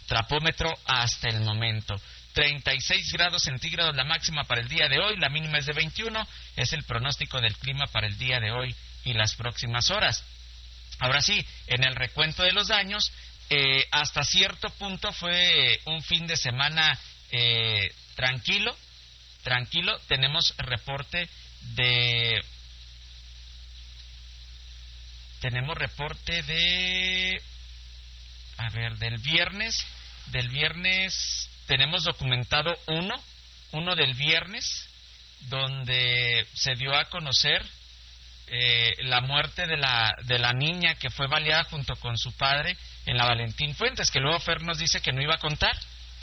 trapómetro hasta el momento. 36 grados centígrados la máxima para el día de hoy, la mínima es de 21, es el pronóstico del clima para el día de hoy y las próximas horas. Ahora sí, en el recuento de los daños, hasta cierto punto fue un fin de semana tranquilo. Tenemos reporte del viernes. Del viernes tenemos documentado uno del viernes, donde se dio a conocer la muerte de la niña que fue baleada junto con su padre en la Valentín Fuentes, que luego Fer nos dice que no iba a contar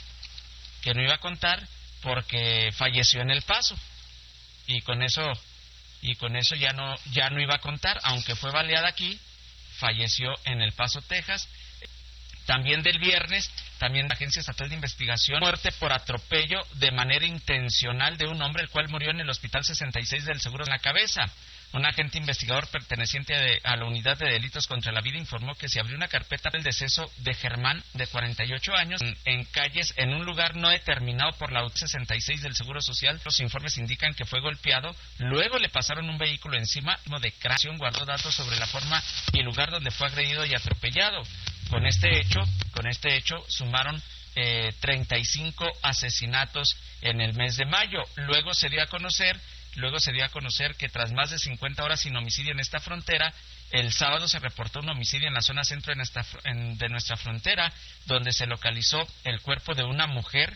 porque falleció en El Paso, y con eso ya no iba a contar, aunque fue baleada aquí, falleció en El Paso, Texas. También del viernes, también la Agencia Estatal de Investigación, muerte por atropello de manera intencional de un hombre, el cual murió en el Hospital 66 del Seguro en la cabeza. Un agente investigador perteneciente a la Unidad de Delitos contra la Vida informó que se abrió una carpeta por el deceso de Germán, de 48 años, en calles, en un lugar no determinado por la UT 66 del Seguro Social. Los informes indican que fue golpeado, luego le pasaron un vehículo encima de creación, guardó datos sobre la forma y el lugar donde fue agredido y atropellado. Con este hecho sumaron 35 asesinatos en el mes de mayo. Luego se dio a conocer que tras más de 50 horas sin homicidio en esta frontera, el sábado se reportó un homicidio en la zona centro de nuestra frontera, donde se localizó el cuerpo de una mujer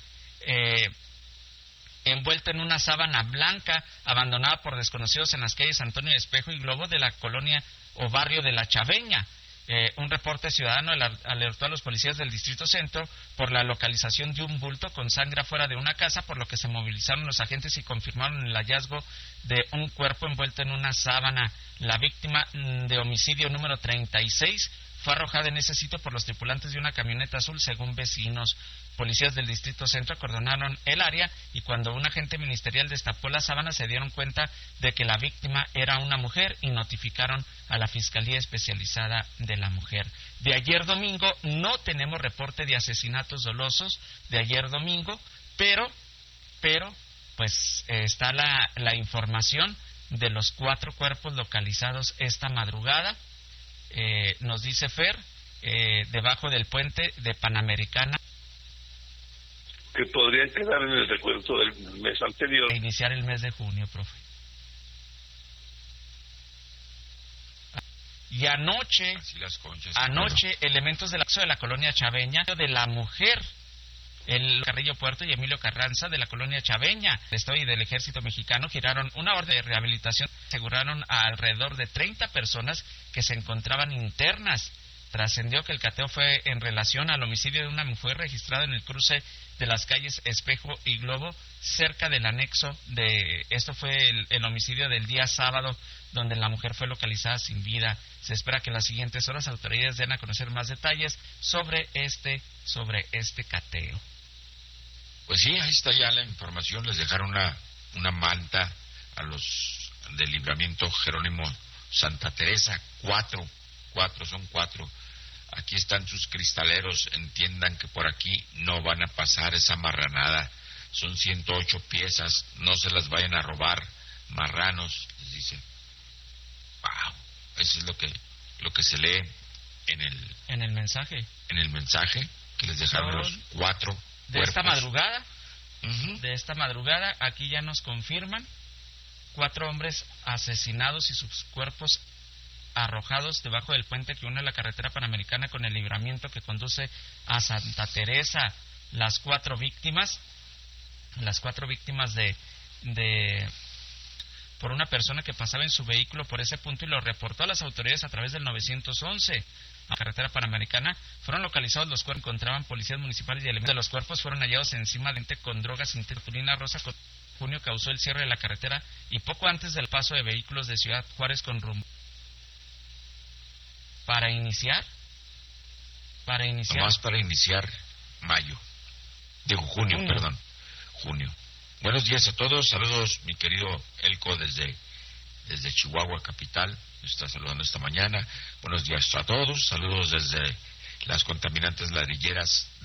envuelta en una sábana blanca, abandonada por desconocidos en las calles Antonio Espejo y Globo de la colonia o barrio de La Chaveña. Un reporte ciudadano alertó a los policías del Distrito Centro por la localización de un bulto con sangre afuera de una casa, por lo que se movilizaron los agentes y confirmaron el hallazgo de un cuerpo envuelto en una sábana. La víctima de homicidio número 36 fue arrojada en ese sitio por los tripulantes de una camioneta azul, según vecinos. Policías del Distrito Centro acordonaron el área y cuando un agente ministerial destapó la sábana se dieron cuenta de que la víctima era una mujer y notificaron a la Fiscalía Especializada de la Mujer. De ayer domingo no tenemos reporte de asesinatos dolosos de ayer domingo, pero pues está la información de los 4 cuerpos localizados esta madrugada. Nos dice Fer, debajo del puente de Panamericana, que podrían quedar en el recuento del mes anterior. Iniciar el mes de junio, profe. Y anoche, elementos de la colonia Chaveña, de la mujer, el Carrillo Puerto y Emilio Carranza de la colonia Chaveña, y del Ejército Mexicano, giraron una orden de rehabilitación, aseguraron a alrededor de 30 personas que se encontraban internas. Trascendió que el cateo fue en relación al homicidio de una mujer registrado en el cruce de las calles Espejo y Globo, cerca del anexo de... Esto fue el homicidio del día sábado, donde la mujer fue localizada sin vida. Se espera que en las siguientes horas autoridades den a conocer más detalles sobre este cateo. Pues sí, ahí está ya la información. Les dejaron una manta a los del Libramiento Jerónimo Santa Teresa. Son cuatro. Aquí están sus cristaleros, entiendan que por aquí no van a pasar esa marranada. Son 108 piezas, no se las vayan a robar, marranos, les dice. Wow, eso es lo que se lee en el mensaje que les dejaron los 4 de cuerpos. esta madrugada. Uh-huh. De esta madrugada, aquí ya nos confirman 4 hombres asesinados y sus cuerpos arrojados debajo del puente que une la carretera panamericana con el Libramiento que conduce a Santa Teresa. Las 4 víctimas de por una persona que pasaba en su vehículo por ese punto y lo reportó a las autoridades a través del 911. A la carretera panamericana fueron localizados los cuerpos, encontraban policías municipales y elementos de los cuerpos fueron hallados encima de con drogas sintéticas. Rosa con junio causó el cierre de la carretera y poco antes del paso de vehículos de Ciudad Juárez con rumbo. Para iniciar nomás para iniciar junio. Buenos días a todos, saludos mi querido Elco desde Chihuahua capital, me está saludando esta mañana. Buenos días a todos, saludos desde las contaminantes ladrilleras